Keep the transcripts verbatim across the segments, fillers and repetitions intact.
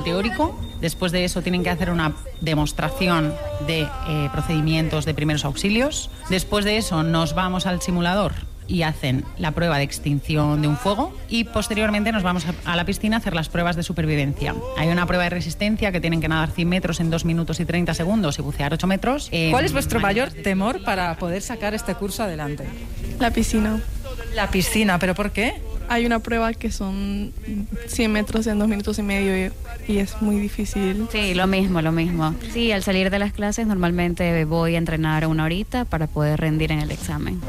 teórico. Después de eso tienen que hacer una demostración de eh, procedimientos de primeros auxilios. Después de eso nos vamos al simulador y hacen la prueba de extinción de un fuego y posteriormente nos vamos a la piscina a hacer las pruebas de supervivencia. Hay una prueba de resistencia que tienen que nadar cien metros en dos minutos y treinta segundos y bucear ocho metros. Eh, ¿Cuál es vuestro mayor temor para poder sacar este curso adelante? La piscina. La piscina, ¿pero por qué? Hay una prueba que son cien metros en dos minutos y medio y, y es muy difícil. Sí, lo mismo, lo mismo. Sí, al salir de las clases normalmente voy a entrenar una horita para poder rendir en el examen.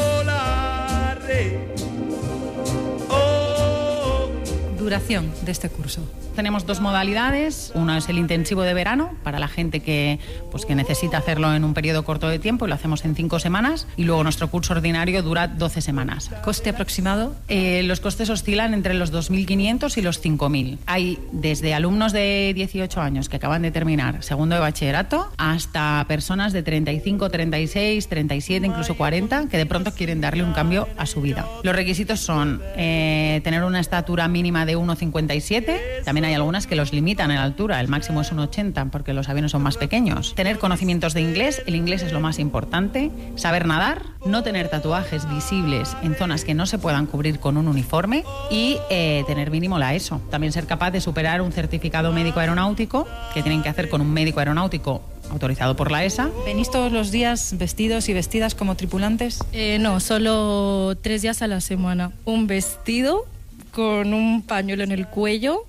Duración de este curso. Tenemos dos modalidades. Uno es el intensivo de verano, para la gente que, pues, que necesita hacerlo en un periodo corto de tiempo, y lo hacemos en cinco semanas. Y luego nuestro curso ordinario dura doce semanas. ¿Coste aproximado? Eh, los costes oscilan entre los dos mil quinientos y los cinco mil. Hay desde alumnos de dieciocho años que acaban de terminar segundo de bachillerato hasta personas de treinta y cinco, treinta y seis, treinta y siete, incluso cuarenta, que de pronto quieren darle un cambio a su vida. Los requisitos son eh, tener una estatura mínima de uno cincuenta y siete. También hay algunas que los limitan en altura, el máximo es uno ochenta porque los aviones son más pequeños. Tener conocimientos de inglés, el inglés es lo más importante. Saber nadar, no tener tatuajes visibles en zonas que no se puedan cubrir con un uniforme y eh, tener mínimo la ESO. También ser capaz de superar un certificado médico aeronáutico que tienen que hacer con un médico aeronáutico autorizado por la E S A. ¿Venís todos los días vestidos y vestidas como tripulantes? Eh, no, solo tres días a la semana. Un vestido con un pañuelo en el cuello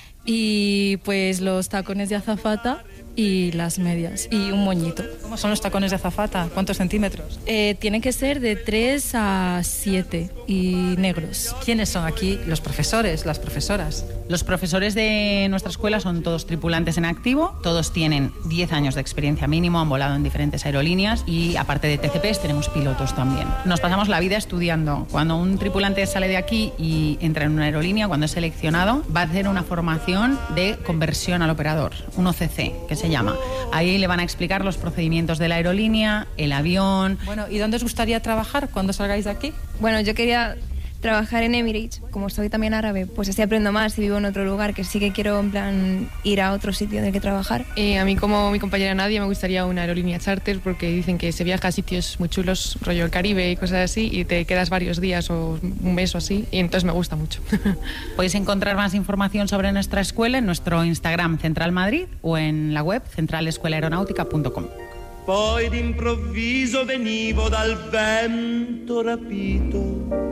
y pues los tacones de azafata y las medias y un moñito. ¿Cómo son los tacones de azafata? ¿Cuántos centímetros? Eh, tienen que ser de tres a siete y negros. ¿Quiénes son aquí los profesores, las profesoras? Los profesores de nuestra escuela son todos tripulantes en activo, todos tienen diez años de experiencia mínimo, han volado en diferentes aerolíneas y aparte de T C Ps tenemos pilotos también. Nos pasamos la vida estudiando. Cuando un tripulante sale de aquí y entra en una aerolínea, cuando es seleccionado, va a hacer una formación de conversión al operador, un O C C, que se llama. Ahí le van a explicar los procedimientos de la aerolínea, el avión. Bueno, ¿y dónde os gustaría trabajar cuando salgáis de aquí? Bueno, yo quería trabajar en Emirates, como soy también árabe, pues así aprendo más y vivo en otro lugar, que sí que quiero en plan ir a otro sitio en el que trabajar. Eh, a mí, como mi compañera Nadia, me gustaría una aerolínea charter porque dicen que se viaja a sitios muy chulos, rollo el Caribe y cosas así, y te quedas varios días o un mes o así, y entonces me gusta mucho. Podéis encontrar más información sobre nuestra escuela en nuestro Instagram Central Madrid o en la web central escuela aeronautica punto com. Poi d'improvviso venivo dal vento rapito.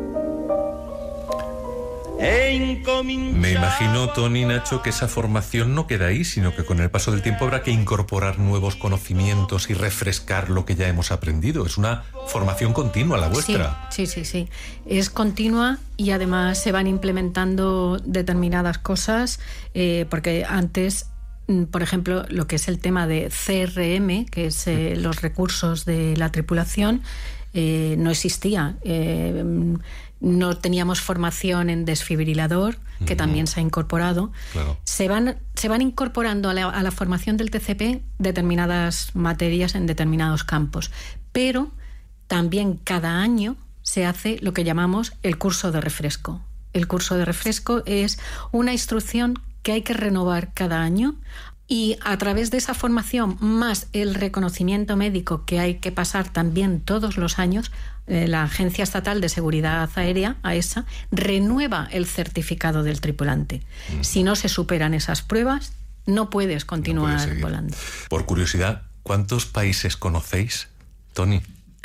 Me imagino, Tony, Nacho, que esa formación no queda ahí, sino que con el paso del tiempo habrá que incorporar nuevos conocimientos y refrescar lo que ya hemos aprendido. Es una formación continua la vuestra. Sí, sí, sí, sí. Es continua y además se van implementando determinadas cosas, eh, porque antes, por ejemplo, lo que es el tema de C R M, que es eh, los recursos de la tripulación, eh, no existía. Eh, No teníamos formación en desfibrilador, que uh-huh. también se ha incorporado. Claro. Se van, se van incorporando a la, a la formación del T C P determinadas materias en determinados campos, pero también cada año se hace lo que llamamos el curso de refresco. El curso de refresco es una instrucción que hay que renovar cada año, y a través de esa formación más el reconocimiento médico que hay que pasar también todos los años, eh, la Agencia Estatal de Seguridad Aérea, AESA, renueva el certificado del tripulante. Mm. Si no se superan esas pruebas, no puedes continuar no volando. Por curiosidad, ¿cuántos países conocéis, Tony?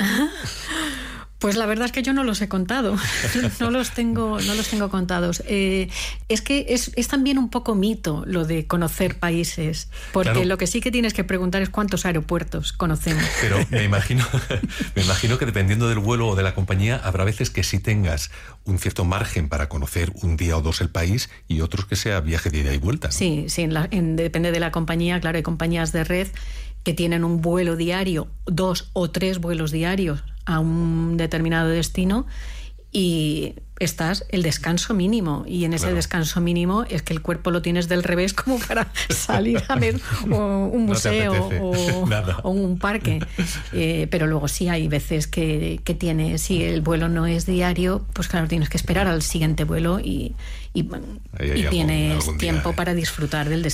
Pues la verdad es que yo no los he contado, no los tengo, no los tengo contados. Eh, es que es, es también un poco mito lo de conocer países, porque claro, lo que sí que tienes que preguntar es cuántos aeropuertos conocemos. Pero me imagino, me imagino que dependiendo del vuelo o de la compañía, habrá veces que sí tengas un cierto margen para conocer un día o dos el país y otros que sea viaje de ida y vuelta, ¿no? Sí, sí, en la, en, depende de la compañía. Claro, hay compañías de red que tienen un vuelo diario, dos o tres vuelos diarios a un determinado destino, y estás el descanso mínimo, y en ese claro. descanso mínimo es que el cuerpo lo tienes del revés como para salir a ver o un museo no o, o un parque, eh, pero luego sí hay veces que, que tienes, si el vuelo no es diario, pues claro, tienes que esperar al siguiente vuelo y, y, y tienes algún, algún tiempo día, para disfrutar del destino.